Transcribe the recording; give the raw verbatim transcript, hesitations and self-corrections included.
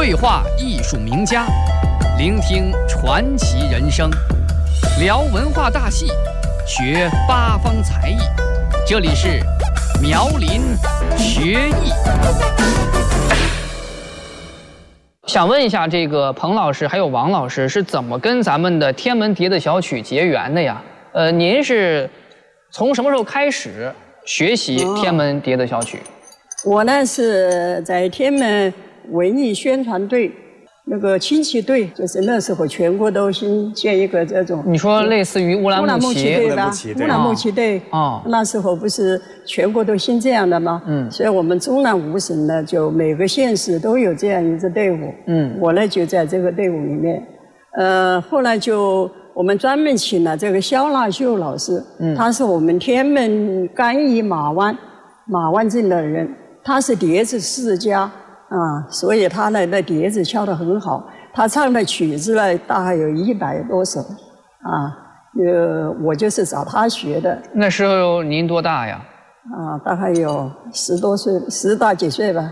对话艺术名家，聆听传奇人生，聊文化大戏，学八方才艺。这里是苗林学艺。想问一下，这个彭老师还有王老师是怎么跟咱们的天门笛子小曲结缘的呀？呃，您是从什么时候开始学习天门笛子小曲？ 哦、我呢是在天门文艺宣传队，那个轻骑队，就是那时候全国都新建一个这种。 你说类似于乌兰牧骑队吧？乌兰牧骑队。 哦。 那时候不是全国都新这样的吗？嗯。所以我们中南五省呢，就每个县市都有这样一支队伍。嗯。我呢就在这个队伍里面，呃，后来就我们专门请了这个肖纳秀老师，嗯，他是我们天门甘邑马湾马湾镇的人，他是笛子世家。啊，所以他呢，那笛子敲得很好。他唱的曲子呢，大概有一百多首，啊，呃，我就是找他学的。 那时候您多大呀？ 啊，大概有十多岁，十大几岁吧。